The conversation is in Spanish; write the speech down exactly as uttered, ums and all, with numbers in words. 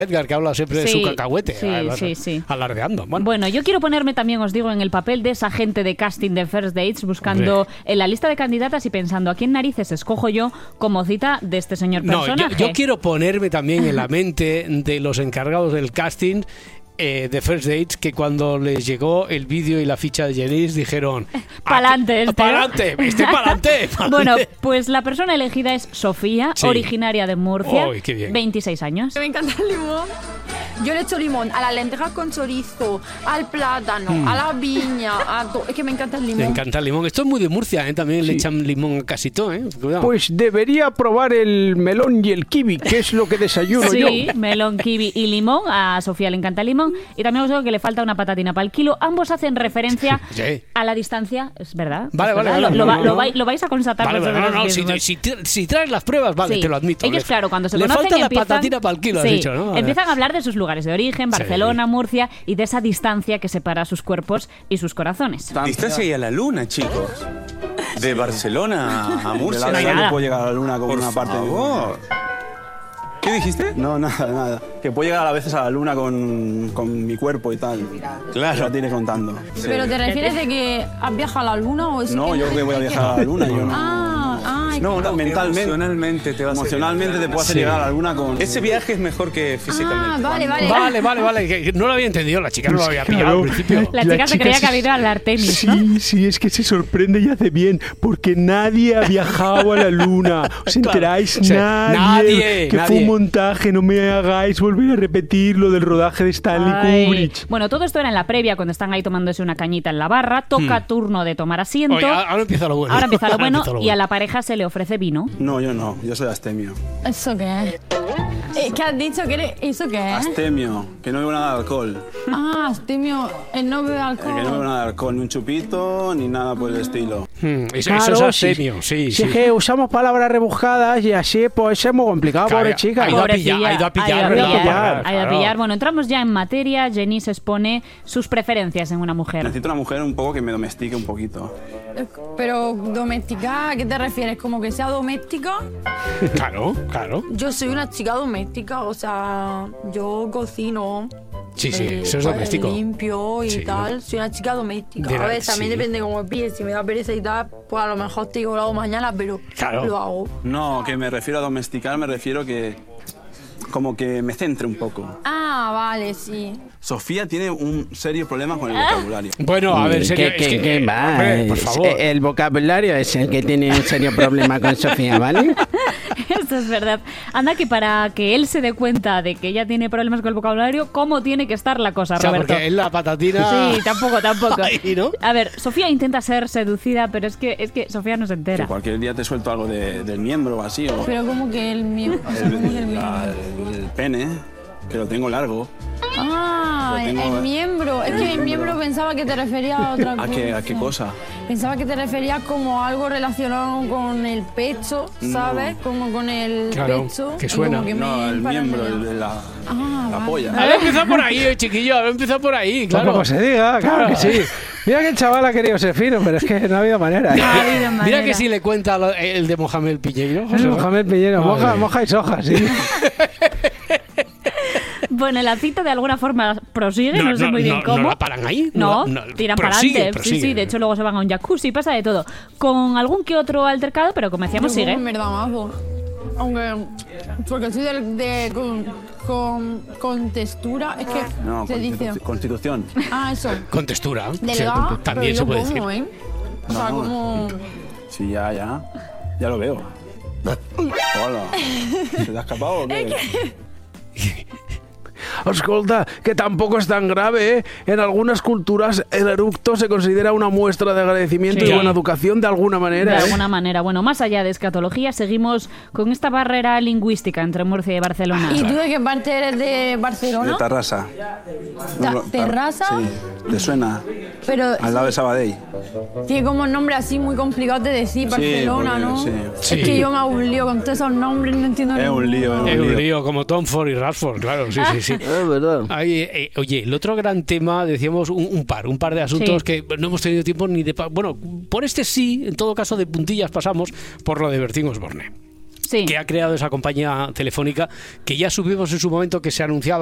Edgar, que habla siempre de Sí, su cacahuete, sí, además, sí, sí. alardeando. Bueno, Bueno, yo quiero ponerme también, os digo, en el papel de esa gente de casting de First Dates, buscando Hombre. en la lista de candidatas y pensando a quién narices escojo yo como cita de este señor no, yo, personaje. yo quiero ponerme también en la mente de los encargados del casting eh, de First Dates, que cuando les llegó el vídeo y la ficha de Janice dijeron Pa'lante este, pa'lante, este pa'lante. Bueno, pues la persona elegida es Sofía, Sí. originaria de Murcia, Uy, qué bien. veintiséis años. Me encanta el limón. Yo le echo limón a las lentejas con chorizo, al plátano, Mm. a la viña, a todo. Es que me encanta el limón. Me encanta el limón. Esto es muy de Murcia, ¿eh? También le echan limón a casi todo, ¿eh? Cuidado. Pues debería probar el melón y el kiwi, que es lo que desayuno yo. Sí, melón, kiwi y limón. A Sofía le encanta el limón. Y también os digo que le falta una patatina para el kilo. Ambos hacen referencia Sí. a la distancia, es verdad. Vale, es vale, verdad. vale, Lo, no, lo va- no, lo no. vais, lo vais a constatar Vale, vale, vosotros no, no, si, mismos. si, si traes las pruebas, vale, Sí. te lo admito. Ellos, Le- claro, cuando se le conocen falta la empiezan, patatina para el kilo, has sí, dicho, ¿no? empiezan a hablar de sus lugares de origen, Barcelona, Sí. Murcia, y de esa distancia que separa sus cuerpos y sus corazones. Distancia y a la luna, chicos. De Barcelona a De Murcia. la hay verdad nada. que puedo llegar a la luna con Por una parte favor. ¿Qué dijiste? No, nada, nada. Que puedo llegar a veces a la luna con, con mi cuerpo y tal. Claro. La tienes contando. Sí. ¿Pero te refieres de que has viajado a la luna o es No, que yo creo que voy a viajar a la luna. Yo no. Ah, ah, es No, no, mentalmente. Emocionalmente te vas a Emocionalmente te puedo hacer Sí. llegar a la luna con... Ese viaje es mejor que físicamente. Ah, vale, vale. Vale, vale, vale. que no lo había entendido, la chica no lo había pillado Claro. al principio. La La chica se chica creía se- que había ido al Artemis, Sí, ¿no? sí, es que se sorprende y hace bien, porque nadie ha viajado a la luna. ¿Os enteráis? Sí. Nadie. Nadie, Que nadie. fue un montaje, no me hagáis volver a repetir lo del rodaje de Stanley Ay. Kubrick. Bueno, todo esto era en la previa, cuando están ahí tomándose una cañita en la barra. Toca turno de tomar asiento. Oye, ahora empieza lo bueno. Ahora empieza lo bueno empieza lo y a la pareja se le ofrece vino. No, yo no. Yo soy astemio. ¿Eso qué es? Eh, ¿Qué has dicho? que eres? ¿Eso qué es? Astemio. Que no bebo nada de alcohol. Ah, Astemio, el no bebe Eh, alcohol. Que no bebo nada de alcohol, ni un chupito, ni nada por el estilo. Hmm, eso, eso es asemio, sí, Si sí. es que usamos palabras rebuscadas y así, pues es muy complicado, Claro, pobre chica. ha ido a Pobrecilla, pillar, ha ido a pillar, ha ido a ¿verdad? pillar, Claro, ha ido a claro. pillar. Bueno, entramos ya en materia. Janice expone sus preferencias en una mujer. Necesito una mujer un poco que me domestique un poquito. Pero doméstica, ¿a qué te refieres? ¿Como que sea doméstica? Claro, claro. Yo soy una chica doméstica, o sea, yo cocino. Sí, sí, eh, eso es pues, doméstico. Limpio y Sí, tal. ¿no? Soy una chica doméstica. De a la- ver, también sí. depende cómo me pilles. Si me da pereza y tal, pues a lo mejor te digo lo hago mañana, pero Claro. lo hago. No, que me refiero a domesticar, me refiero que... Como que me centre un poco. Ah, vale, sí. Sofía tiene un serio problema con el vocabulario. Bueno, a ver, en serio, ¿Qué, es qué- que, qué eh, va? hombre, por Es- favor. El vocabulario es el que tiene un serio problema con Sofía, ¿vale? Esto es verdad. Anda que para que él se dé cuenta de que ella tiene problemas con el vocabulario, ¿cómo tiene que estar la cosa, O sea, Roberto? porque es la patatina... Sí, tampoco, tampoco. Ahí, ¿no? A ver, Sofía intenta ser seducida, pero es que, es que Sofía no se Que entera. cualquier día te suelto algo de- del miembro o así, o Pero como que el mío. O sea, como que el mío. la- el, el pene, que lo tengo largo. Ah, Lo el, tengo- el miembro. Es que el miembro pensaba que te refería a otra cosa. ¿A qué, ¿A qué cosa? Pensaba que te referías como a algo relacionado con el pecho, ¿sabes? Como con el Claro, pecho. que y suena. como que No, me el paranoia. miembro, el de la, Ah, la vale. polla. A ver, empieza por ahí, eh, chiquillo, a ver, empieza por ahí, claro. Como se diga, claro que sí. Mira que el chaval ha querido ser fino, pero es que no ha habido manera. No ha habido Mira manera. que si le cuenta lo- el de Mohamed Piñeiro. Es Mohamed Pillero, moja, Madre. moja y soja, sí. Bueno, la cita de alguna forma prosigue, no, sé muy bien no, cómo. ¿No la paran ahí? No, no, tiran para prosigue, adelante. Sí, prosigue. sí, de hecho luego se van a un jacuzzi, pasa de todo. Con algún que otro altercado, pero como decíamos, Yo como sigue. en verdad mazo. Aunque. Porque soy de. de- con, con, con textura. Es que No, se dice. constitu- constitución. Ah, eso. Con textura. sí, Delgado. también pero se yo puede como, decir. ¿eh? O sea, No. como. Sí, ya, ya. Ya lo veo. Hola. ¿Se te ha escapado o qué? Escolta, que tampoco es tan grave, ¿eh? En algunas culturas el eructo se considera una muestra de agradecimiento Sí. y buena educación de alguna De manera, ¿eh? alguna manera. Bueno, más allá de escatología, seguimos con esta barrera lingüística entre Murcia y Barcelona. ¿Y tú de qué parte eres de Barcelona? De Tarrasa. Ta- No, Tar- ¿Terrassa? Sí. ¿Te suena? Pero Al lado de Sabadell. tiene como un nombre así muy complicado de decir, Barcelona, porque- ¿no? sí. Sí. Eh, Es que yo me hago un lío con todos esos nombres, no entiendo Es un lío, ninguno. es Es un un lío. lío como Tom Ford y Rashford, claro, sí, sí, sí. Es verdad. Ay, eh, oye, el otro gran tema, decíamos un, un par, un par de asuntos Sí. que no hemos tenido tiempo ni de... pa- Bueno, por este sí, en todo caso de puntillas pasamos por lo de Bertín Osborne. Sí. que ha creado esa compañía telefónica, que ya supimos en su momento que se anunciaba